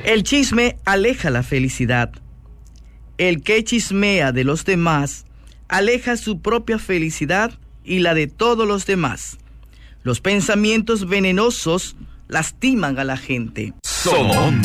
El chisme aleja la felicidad. El que chismea de los demás aleja su propia felicidad y la de todos los demás. Los pensamientos venenosos lastiman a la gente.